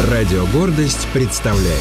Радио «Гордость» представляет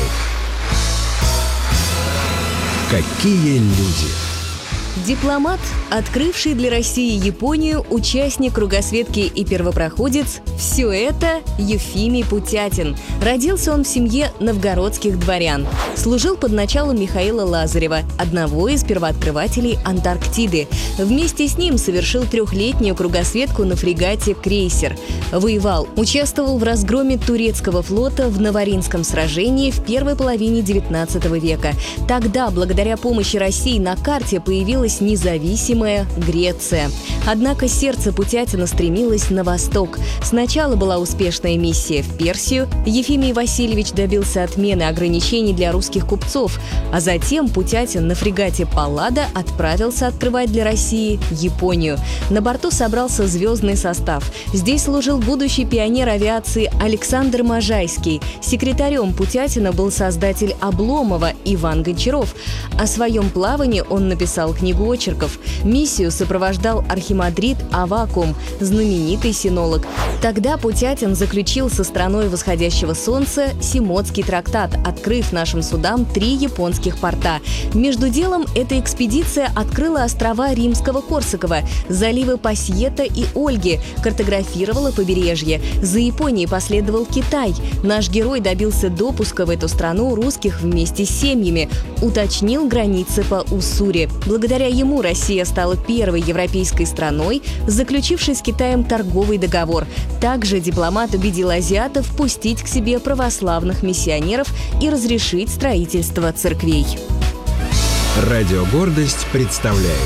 «Какие люди». Дипломат, открывший для России Японию, участник кругосветки и первопроходец – все это Ефимий Путятин. Родился он в семье новгородских дворян. Служил под началом Михаила Лазарева, одного из первооткрывателей Антарктиды. Вместе с ним совершил 3-летнюю кругосветку на фрегате «Крейсер». Воевал, участвовал в разгроме турецкого флота в Наваринском сражении в первой половине XIX века. Тогда, благодаря помощи России, на карте появилась независимая Греция. Однако сердце Путятина стремилось на восток. Сначала была успешная миссия в Персию. Ефимий Васильевич добился отмены ограничений для русских купцов. А затем Путятин на фрегате «Паллада» отправился открывать для России Японию. На борту собрался звездный состав. Здесь служил будущий пионер авиации Александр Можайский. Секретарем Путятина был создатель Обломова Иван Гончаров. О своем плавании он написал книгу очерков. Миссию сопровождал архимандрит Аввакум, знаменитый синолог. Тогда Путятин заключил со страной восходящего солнца Симотский трактат, открыв нашим судам 3 японских порта. Между делом эта экспедиция открыла острова Римского-Корсакова, заливы Пасьета и Ольги, картографировала побережье. За Японией последовал Китай. Наш герой добился допуска в эту страну русских вместе с семьями, уточнил границы по Уссури. Благодаря ему Россия стала первой европейской страной, заключившей с Китаем торговый договор. Также дипломат убедил азиатов пустить к себе православных миссионеров и разрешить строительство церквей. Радио «Гордость» представляет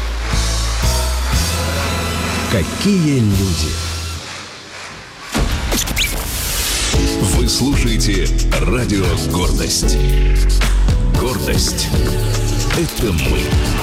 «Какие люди». Вы слушаете радио «Гордость». Гордость – это мы.